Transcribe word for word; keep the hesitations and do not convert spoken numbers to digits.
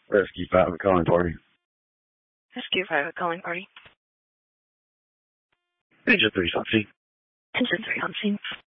Rescue five calling party. Rescue five calling party. Engine three, Foxy. Engine three on scene.